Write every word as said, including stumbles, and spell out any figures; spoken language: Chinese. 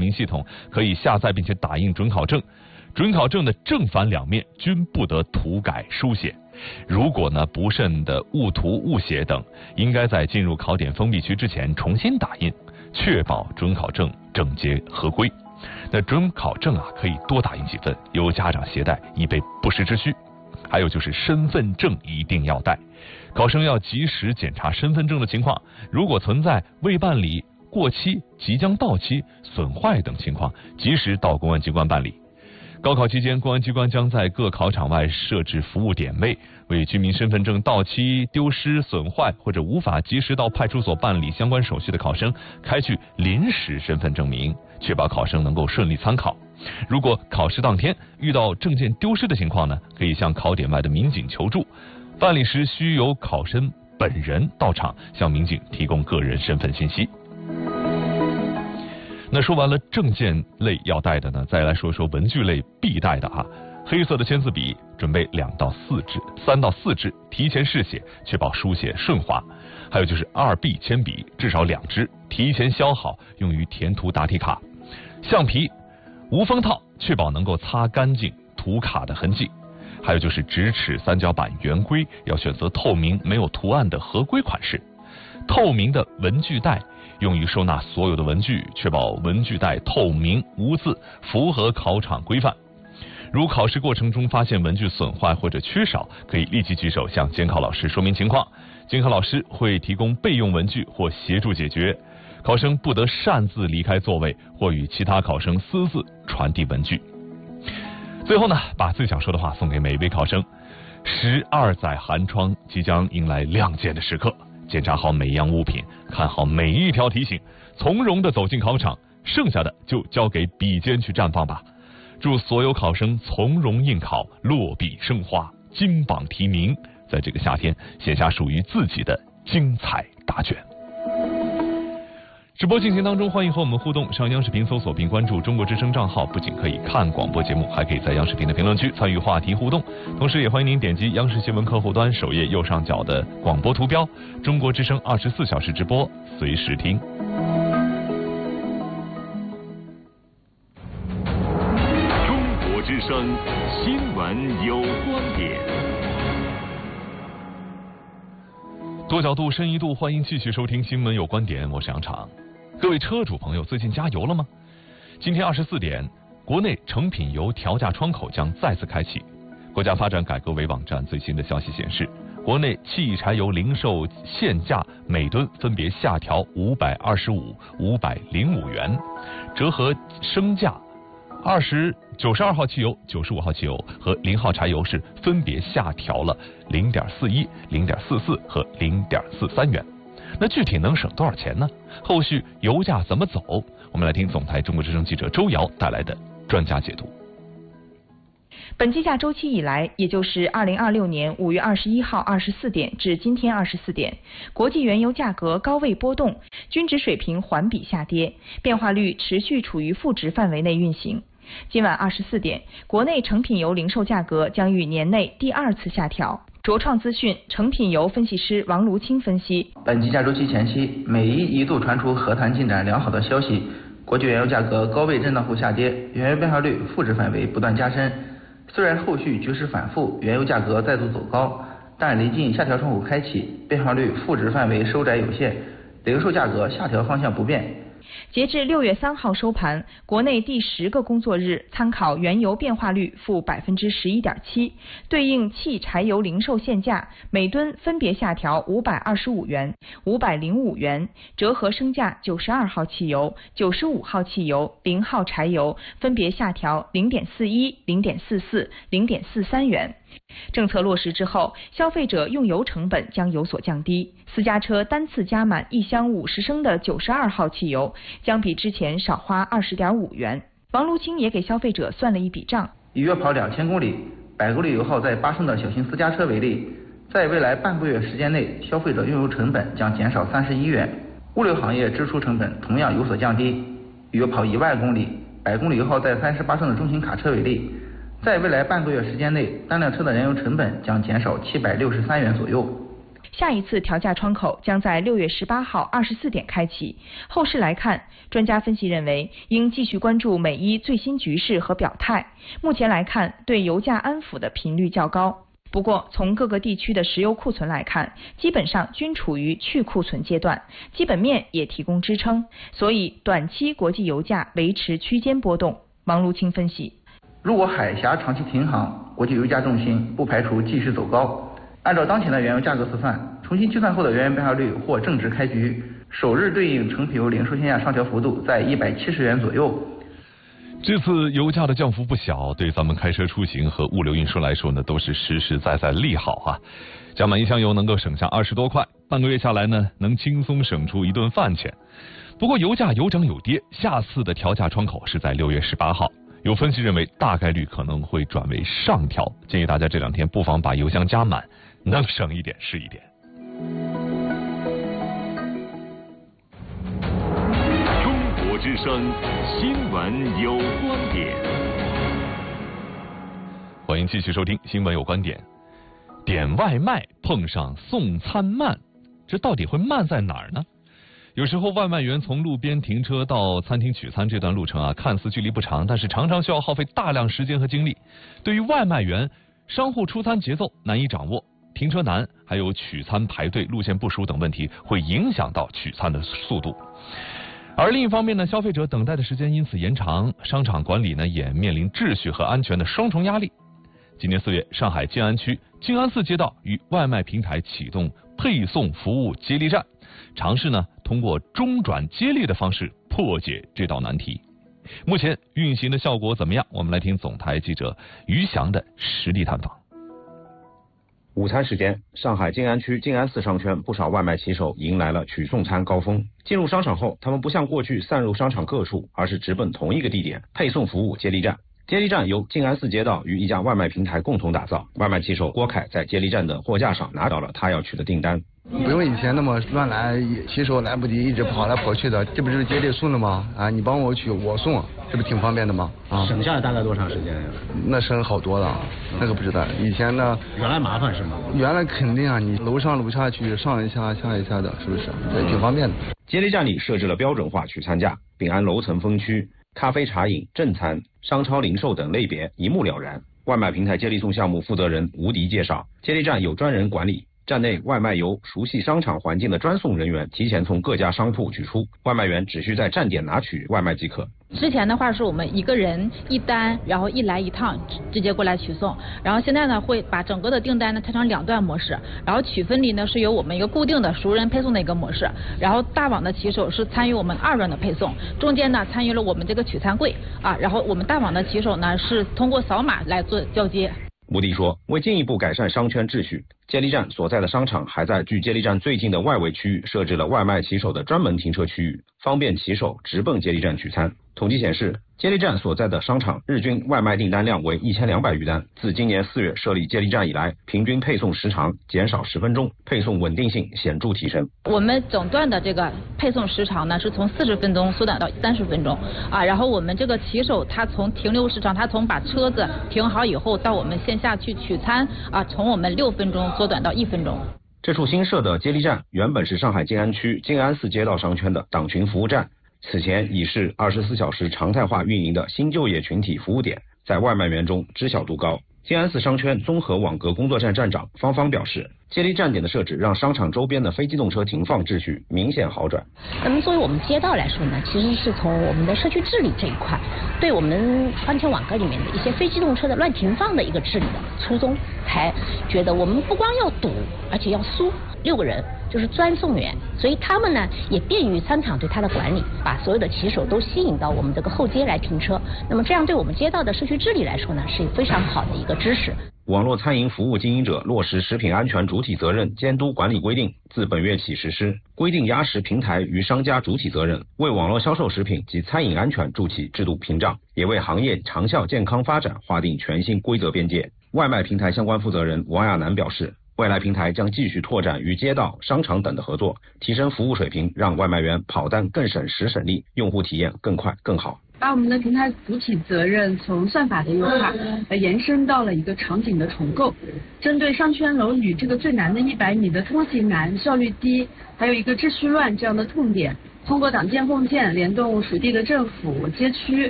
明系统可以下载并且打印准考证，准考证的正反两面均不得涂改书写。如果呢不慎的误涂误写等，应该在进入考点封闭区之前重新打印，确保准考证整洁合规。那准考证啊可以多打印几份，由家长携带，以备不时之需。还有就是身份证一定要带，考生要及时检查身份证的情况，如果存在未办理、过期、即将到期、损坏等情况，及时到公安机关办理。高考期间，公安机关将在各考场外设置服务点位，为居民身份证到期、丢失、损坏或者无法及时到派出所办理相关手续的考生开具临时身份证明，确保考生能够顺利参考。如果考试当天遇到证件丢失的情况呢，可以向考点外的民警求助，办理时需由考生本人到场向民警提供个人身份信息。那说完了证件类要带的呢，再来说说文具类必带的啊。黑色的签字笔准备两到四支，三到四支，提前试写，确保书写顺滑。还有就是二 B 铅笔至少两支，提前削好，用于填涂答题卡。橡皮无封套，确保能够擦干净涂卡的痕迹。还有就是直尺三角板圆规要选择透明没有图案的合规款式。透明的文具袋用于收纳所有的文具，确保文具袋透明无字，符合考场规范。如考试过程中发现文具损坏或者缺少，可以立即举手向监考老师说明情况，监考老师会提供备用文具或协助解决。考生不得擅自离开座位或与其他考生私自传递文具。最后呢，把最想说的话送给每一位考生。十二载寒窗即将迎来亮剑的时刻，检查好每一样物品，看好每一条题型，从容地走进考场，剩下的就交给笔尖去绽放吧。祝所有考生从容应考，落笔生花，金榜题名，在这个夏天写下属于自己的精彩答卷。直播进行当中，欢迎和我们互动，上央视频搜索并关注中国之声账号，不仅可以看广播节目，还可以在央视频的评论区参与话题互动。同时也欢迎您点击央视新闻客户端首页右上角的广播图标，中国之声二十四小时直播，随时听。 中国之声新闻有观点。 多角度深一度，欢迎继续收听新闻有观点，我是杨常。各位车主朋友，最近加油了吗？今天二十四点，国内成品油调价窗口将再次开启。国家发展改革委网站最新的消息显示，国内汽柴油零售限价每吨分别下调五百二十五、五百零五元，折合升价。二十九十二号汽油、九十五号汽油和零号柴油是分别下调了零点四一、零点四四和零点四三元。那具体能省多少钱呢？后续油价怎么走？我们来听总台中国之声记者周瑶带来的专家解读。 本计价周期以来，也就是二零二六年五月二十一号二十四点至今天二十四点，国际原油价格高位波动，均值水平环比下跌，变化率持续处于负值范围内运行。今晚二十四点，国内成品油零售价格将于年内第二次下调。卓创资讯成品油分析师王卢清分析， 本计价周期前期，美伊一度传出和谈进展良好的消息，国际原油价格高位震荡后下跌，原油变化率负值范围不断加深。虽然后续局势反复，原油价格再度走高，但临近下调窗口开启，变化率负值范围收窄有限，零售价格下调方向不变。 截至六月三号收盘，国内第十个工作日参考原油变化率负百分之十一点七，对应汽柴油零售限价每吨分别下调五百二十五元、五百零五元，折合升价九十二号汽油、九十五号汽油、零号柴油分别下调零点四一、零点四四、零点四三元。政策落实之后，消费者用油成本将有所降低。私家车单次加满一箱五十升的九十二号汽油，将比之前少花二十点五元。王卢清也给消费者算了一笔账： 以月跑两千公里、百公里油耗在八升的小型私家车为例，在未来半个月时间内，消费者用油成本将减少三十一元。物流行业支出成本同样有所降低。以月跑一万公里、百公里油耗在三十八升的中型卡车为例，在未来半个月时间内，单辆车的燃油成本将减少七百六十三元左右。 下一次调价窗口将在六月十八号二十四点开启。后市来看，专家分析认为，应继续关注美伊最新局势和表态。目前来看，对油价安抚的频率较高。不过，从各个地区的石油库存来看，基本上均处于去库存阶段，基本面也提供支撑，所以短期国际油价维持区间波动。王如清分析， 如果海峡长期停航，国际油价重心不排除继续走高。按照当前的原油价格测算，重新计算后的原油变化率或正值开局，首日对应成品油零售线价上调幅度在一百七十元左右。 这次油价的降幅不小，对咱们开车出行和物流运输来说呢，都是实实在在利好啊。加满一箱油能够省下二十多块，半个月下来呢，能轻松省出一顿饭钱。不过油价有涨有跌，下次的调价窗口是在六月十八号。有分析认为，大概率可能会转为上调，建议大家这两天不妨把油箱加满，能省一点是一点。 中国之声新闻有观点， 欢迎继续收听新闻有观点。点外卖碰上送餐慢，这到底会慢在哪儿呢？有时候外卖员从路边停车到餐厅取餐这段路程啊，看似距离不长，但是常常需要耗费大量时间和精力。对于外卖员，商户出餐节奏难以掌握，停车难，还有取餐排队、路线不熟等问题，会影响到取餐的速度。而另一方面呢，消费者等待的时间因此延长，商场管理呢也面临秩序和安全的双重压力。今年四月，上海静安区静安寺街道与外卖平台启动配送服务接力站，尝试呢通过中转接力的方式破解这道难题。目前运行的效果怎么样？我们来听总台记者于翔的实地探访。 午餐时间，上海静安区静安寺商圈不少外卖骑手迎来了取送餐高峰。进入商场后，他们不像过去散入商场各处，而是直奔同一个地点——配送服务接力站。接力站由静安寺街道与一家外卖平台共同打造。外卖骑手郭凯在接力站的货架上拿到了他要取的订单。 不用以前那么乱来，骑手来不及一直跑来跑去的，这不是接力送的吗？啊，你帮我取，我送，这不挺方便的吗？啊， 省下来大概多长时间呀？ 那省好多了，那个不知道。以前呢， 原来麻烦是吗？ 原来肯定啊，你楼上楼下去，上一下下一下的，是不是？这挺方便的。 接力站里设置了标准化取餐架，并按楼层分区，咖啡茶饮、正餐、商超零售等类别一目了然。外卖平台接力送项目负责人吴迪介绍，接力站有专人管理。站内外卖由熟悉商场环境的专送人员提前从各家商铺取出，外卖员只需在站点拿取外卖即可。 之前的话是我们一个人一单，然后一来一趟直接过来取送，然后现在呢会把整个的订单呢拆成两段模式，然后取分离呢是由我们一个固定的熟人配送的一个模式，然后大网的骑手是参与我们二段的配送，中间呢参与了我们这个取餐柜啊，然后我们大网的骑手呢是通过扫码来做交接。 吴迪说，为进一步改善商圈秩序，接力站所在的商场还在距接力站最近的外围区域设置了外卖骑手的专门停车区域，方便骑手直奔接力站取餐。统计显示，接力站所在的商场日均外卖订单量为一千两百余单。自今年四月设立接力站以来，平均配送时长减少十分钟，配送稳定性显著提升。 我们整段的这个配送时长呢，是从四十分钟缩短到三十分钟啊。然后我们这个骑手他从停留时长，他从把车子停好以后到我们线下去取餐啊，从我们六分钟缩短到一分钟。 这处新设的接力站原本是上海静安区静安寺街道商圈的党群服务站。此前已是二十四小时常态化运营的新就业群体服务点，在外卖员中知晓度高。静安寺商圈综合网格工作站站长方方表示，接力站点的设置让商场周边的非机动车停放秩序明显好转。 那么作为我们街道来说呢，其实是从我们的社区治理这一块，对我们宽圈网格里面的一些非机动车的乱停放的一个治理的初衷，才觉得我们不光要堵，而且要疏。六个人就是专送员，所以他们呢也便于商场对他的管理，把所有的骑手都吸引到我们这个后街来停车。那么这样对我们街道的社区治理来说呢，是非常好的一个支持。 网络餐饮服务经营者落实食品安全主体责任监督管理规定自本月起实施，规定压实平台与商家主体责任，为网络销售食品及餐饮安全筑起制度屏障，也为行业长效健康发展划定全新规则边界。外卖平台相关负责人王亚楠表示，未来平台将继续拓展与街道、商场等的合作，提升服务水平，让外卖员跑单更省时省力，用户体验更快更好。 把我们的平台主体责任从算法的优化，呃，延伸到了一个场景的重构。针对商圈楼宇这个最难的一百米的通行难、效率低，还有一个秩序乱这样的痛点，通过党建共建联动属地的政府、街区